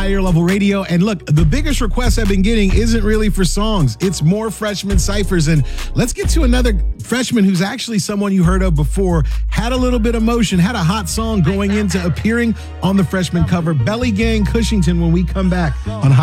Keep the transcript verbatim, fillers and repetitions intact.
Higher Level Radio. And look, the biggest request I've been getting isn't really for songs. It's more freshman ciphers. And let's get to another freshman who's actually someone you heard of before, had a little bit of motion, had a hot song going into appearing on the freshman cover. Belly Gang Cushington when we come back on Higher